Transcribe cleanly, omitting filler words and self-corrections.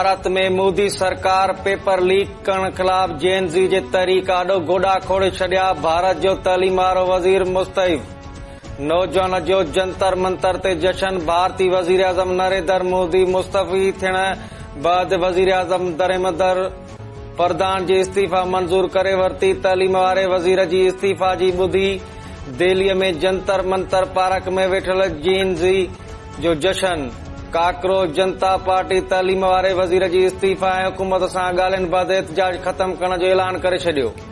भारत में मोदी सरकार paper leak करण खिलाफ जेएनज़ी जे तहरीक आॾो गोॾा खोले छॾिया। भारत जो तइलीम वारो वज़ीर मुस्तइफ़। नौजवान जो जंतर मंतर ते जशन। भारतीय वज़ीर आज़म नरेंद्र मोदी मुस्तफ़ी थियण बैदि वज़ीर आज़म दरिमदर प्रधान जी इस्तीफ़ा मंज़ूर करे वरिती। तइलीम वारे वज़ीर जी इस्तीफ़ा जी ॿुधी दिल्लीअ में जंतर मंतर पार्क में वेठल जेएनज़ी जो जशन। काकरोच जनता पार्टी तइलीम वारे वज़ीर जी इस्तीफ़ा ऐं हुकूमत सां ॻाल्हियुनि बैदि एहतजाज ख़तम करण जो ऐलान करे छॾियो।